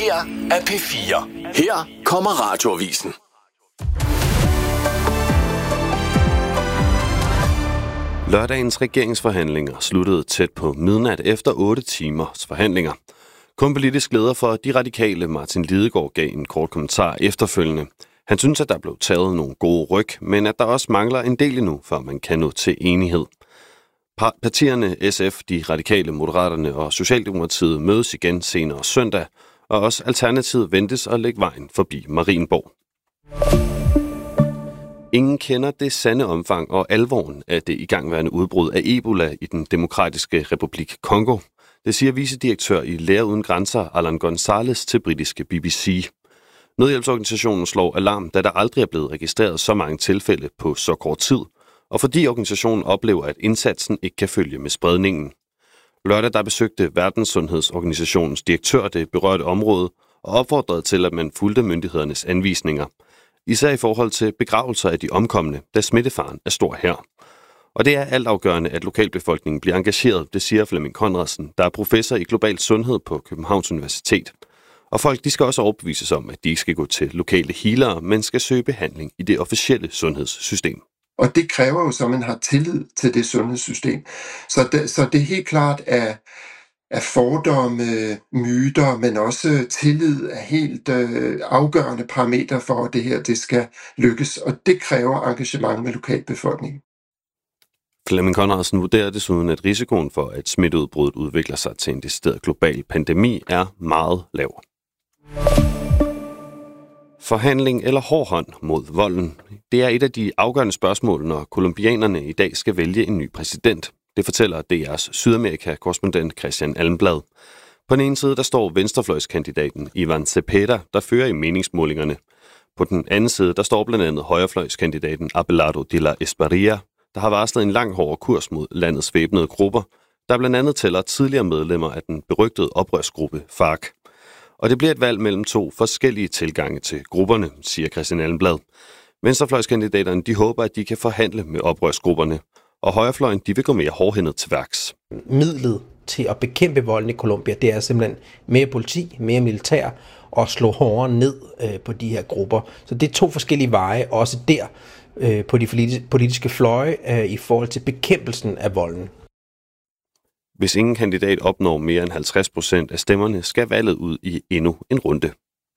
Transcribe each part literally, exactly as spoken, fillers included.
her er P fire. Her kommer Radioavisen. Lørdagens regeringsforhandlinger sluttede tæt på midnat efter otte timers forhandlinger. Kun politisk leder for De Radikale, Martin Lidegaard, gav en kort kommentar efterfølgende. Han synes, at der blev taget nogle gode ryg, men at der også mangler en del endnu, før man kan nå til enighed. Partierne S F, De Radikale, Moderaterne og Socialdemokratiet mødes igen senere søndag, og også Alternativet ventes at lægge vejen forbi Marienborg. Ingen kender det sande omfang og alvoren af det igangværende udbrud af Ebola i den demokratiske republik Kongo. Det siger vicedirektør i Læger Uden Grænser, Alan Gonzalez, til britiske B B C. Nødhjælpsorganisationen slår alarm, da der aldrig er blevet registreret så mange tilfælde på så kort tid, og fordi organisationen oplever, at indsatsen ikke kan følge med spredningen. Lørdag der besøgte Verdenssundhedsorganisationens direktør det berørte område og opfordrede til, at man fulgte myndighedernes anvisninger. Især i forhold til begravelser af de omkomne, da smittefaren er stor her. Og det er altafgørende, at lokalbefolkningen bliver engageret, det siger Flemming Conradsen, der er professor i global sundhed på Københavns Universitet. Og folk de skal også overbevises om, at de ikke skal gå til lokale healere, men skal søge behandling i det officielle sundhedssystem. Og det kræver jo så, at man har tillid til det sundhedssystem. Så det, så det er helt klart, at, at fordomme, myter, men også tillid er helt øh, afgørende parametre for, at det her det skal lykkes. Og det kræver engagement med lokalbefolkningen. Flemming Conradsen vurderer desuden, at risikoen for, at smitteudbruddet udvikler sig til en decideret global pandemi, er meget lav. Forhandling eller hård hånd mod volden? Det er et af de afgørende spørgsmål, når colombianerne i dag skal vælge en ny præsident. Det fortæller D R's Sydamerika-korrespondent Christian Almblad. På den ene side der står venstrefløjskandidaten Ivan Cepeda, der fører i meningsmålingerne. På den anden side der står blandt andet højrefløjskandidaten Abelardo de la Espriella, der har varslet en lang hård kurs mod landets væbnede grupper, der blandt andet tæller tidligere medlemmer af den berygtede oprørsgruppe FARC. Og det bliver et valg mellem to forskellige tilgange til grupperne, siger Christian Almblad. Venstrefløjskandidaterne de håber, at de kan forhandle med oprørsgrupperne, og højrefløjen de vil gå mere hårdhændet til værks. Midlet til at bekæmpe volden i Colombia, det er simpelthen mere politi, mere militær og slå hårdere ned øh, på de her grupper. Så det er to forskellige veje, også der øh, på de politiske fløje øh, i forhold til bekæmpelsen af volden. Hvis ingen kandidat opnår mere end halvtreds procent af stemmerne, skal valget ud i endnu en runde.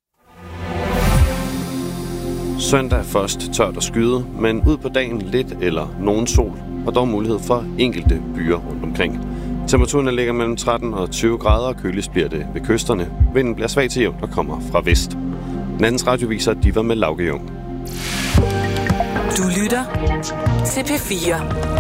Søndag først tørt og skyde, men ud på dagen lidt eller nogen sol, og dog mulighed for enkelte byer rundt omkring. Temperaturen ligger mellem tretten og tyve grader, og køligst bliver det ved kysterne. Vinden bliver svag til jævn og kommer fra vest. Nattens radio viser, at de var med Lauke Jung. Du lytter til P fire.